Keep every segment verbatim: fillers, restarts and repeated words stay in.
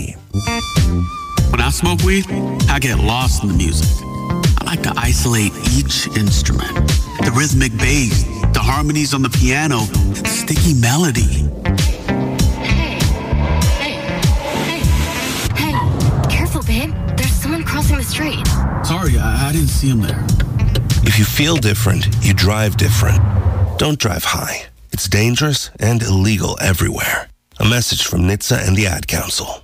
E. When I smoke weed, I get lost in the music. I like to isolate each instrument. The rhythmic bass, the harmonies on the piano, the sticky melody. Hey, hey, hey, hey, careful, babe. There's someone crossing the street. Sorry, I, I didn't see him there. If you feel different, you drive different. Don't drive high. It's dangerous and illegal everywhere. A message from N H T S A and the Ad Council.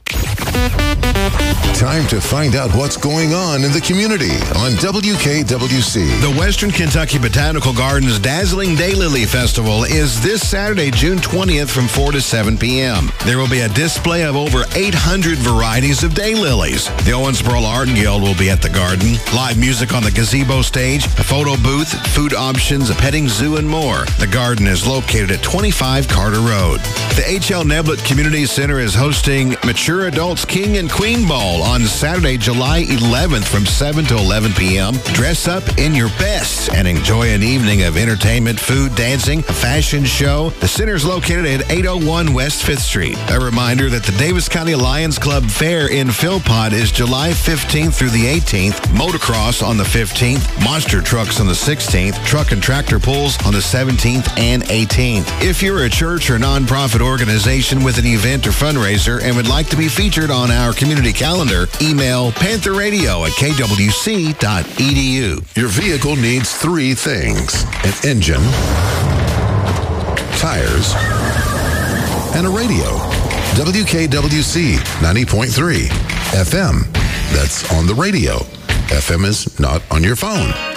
Time to find out what's going on in the community on W K W C. The Western Kentucky Botanical Gardens Dazzling Daylily Festival is this Saturday, June twentieth from four to seven p.m. There will be a display of over eight hundred varieties of daylilies. The Owensboro Art Guild will be at the garden. Live music on the gazebo stage, a photo booth, food options, a petting zoo, and more. The garden is located at twenty-five Carter Road. The H L Neblett Community Center is hosting Mature Adults King and Queen Ball on Saturday, July eleventh from seven to eleven p.m. Dress up in your best and enjoy an evening of entertainment, food, dancing, a fashion show. The center is located at eight oh one West fifth Street. A reminder that the Davis County Lions Club Fair in Philpott is July fifteenth through the eighteenth, motocross on the fifteenth, monster trucks on the sixteenth, truck and tractor pulls on the seventeenth and eighteenth. If you're a church or nonprofit organization with an event or fundraiser and would like to be featured on our community calendar, email panther radio at k w c dot e d u. Your vehicle needs three things: an engine, tires, and a radio. W K W C ninety point three F M. That's on the radio. F M is not on your phone.